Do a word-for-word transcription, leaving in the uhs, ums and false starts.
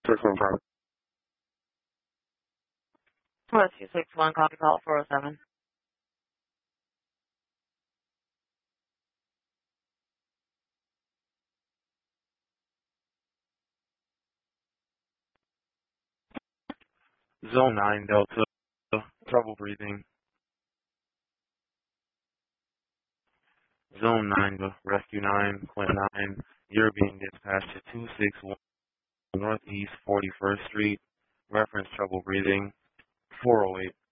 six one five. Rescue six one, copy call four oh seven. Zone nine Delta, trouble breathing. Zone nine, Rescue nine, Quint nine, you're being dispatched to two six one Northeast forty-first Street, reference trouble breathing, four oh eight.